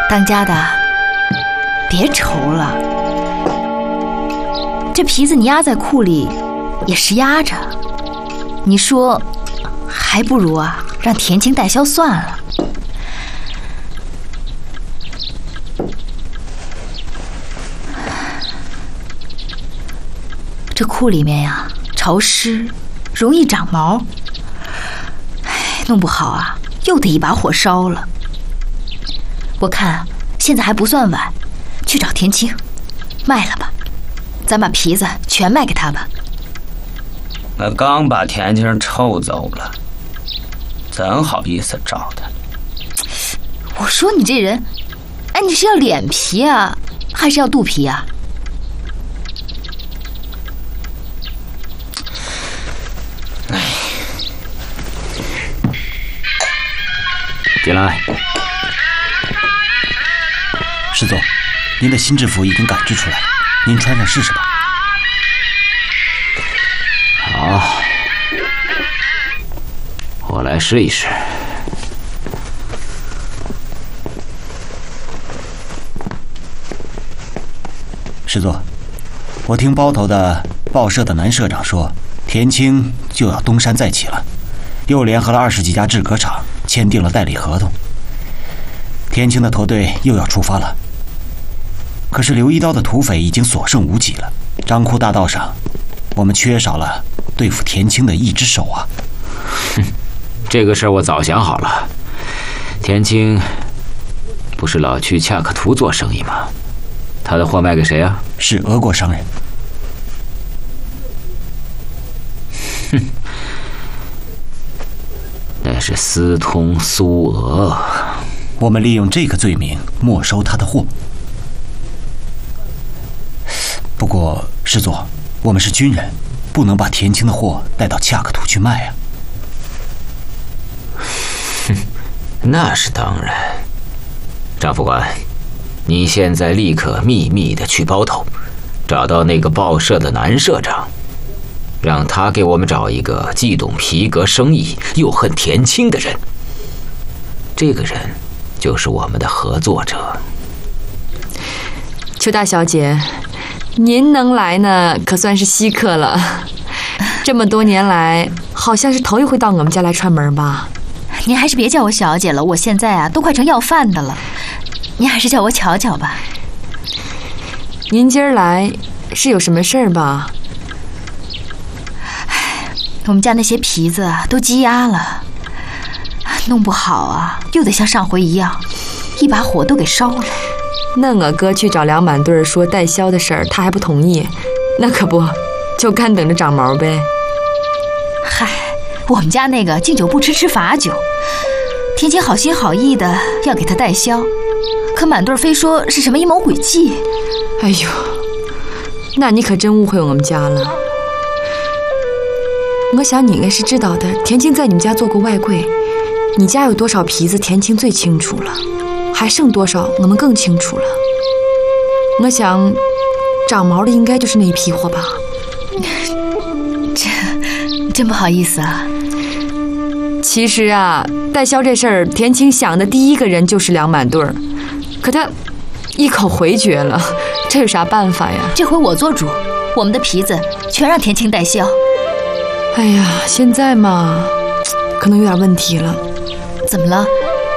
当家的，别愁了。这皮子你压在库里，也是压着。你说，还不如让田青代销算了。这库里面潮湿，容易长毛。弄不好又得一把火烧了。我看现在还不算晚，去找田青，卖了吧。咱把皮子全卖给他吧。 那刚把田青抽走了，怎好意思找他？ 我说你这人，你是要脸皮还是要肚皮进来。 师座，您的新制服已经赶制出来了，您穿上试试吧。 好，我来试一试。 师座，我听包头的报社的男社长说，田青就要东山再起了，又联合了20几家制革厂，签订了代理合同。田青的头队又要出发了。可是刘一刀的土匪已经所剩无几了，张库大道上，我们缺少了对付田青的一只手这个事儿我早想好了。田青不是老去恰克图做生意吗？他的货卖给谁啊？ 是俄国商人。 那是私通苏俄。 我们利用这个罪名没收他的货。不过师座，我们是军人，不能把田青的货带到恰克图去卖那是当然。张副官，你现在立刻秘密地去包头，找到那个报社的男社长，让他给我们找一个既懂皮革生意又恨田青的人。这个人就是我们的合作者。 邱大小姐，您能来呢，可算是稀客了。这么多年来，好像是头一回到我们家来串门吧？ 您还是别叫我小姐了，我现在都快成要饭的了。您还是叫我巧巧吧。 您今儿来是有什么事儿吧？ 我们家那些皮子都积压了，弄不好又得像上回一样，一把火都给烧了。 那我哥去找梁满对说代销的事儿，他还不同意，那可不就干等着长毛呗。 嗨，我们家那个敬酒不吃罚酒，田青好心好意的要给他代销，可满对非说是什么阴谋诡计。 哎呦，那你可真误会我们家了。我想你应该是知道的，田青在你们家做过外柜，你家有多少皮子，田青最清楚了，还剩多少我们更清楚了。我想长毛的应该就是那一批货吧。 真不好意思其实代销这事儿，田青想的第一个人就是梁满对儿，可他一口回绝了，这有啥办法呀？ 这回我做主，我们的皮子全让田青代销。 哎呀，现在嘛，可能有点问题了。 怎么了？